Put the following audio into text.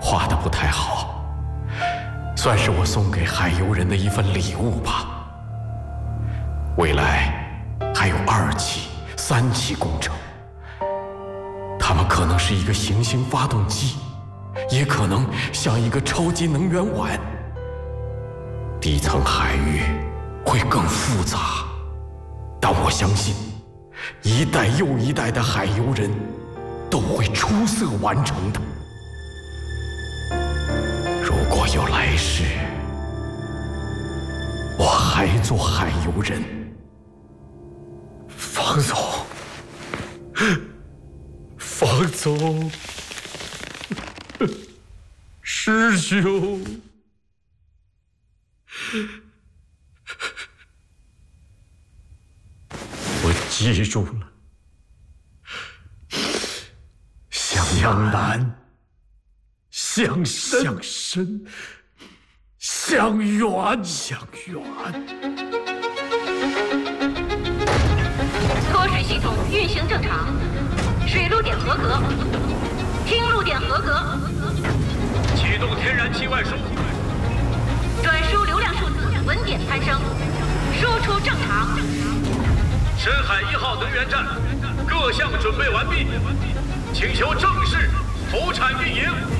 画得不太好，算是我送给海游人的一份礼物吧。未来还有2期、3期工程，它们可能是一个行星发动机，也可能像一个超级能源碗。底层海域会更复杂，但我相信一代又一代的海游人都会出色完成的。如果有来世，我还做海游人。 方总，方总，师兄，我记住了。向南，向深，向远。 脱水系统运行正常，水路点合格，听路点合格。 启动天然气外输， 转输流量数字稳点攀升，输出正常。 深海1号能源站各项准备完毕，请求正式投产运营。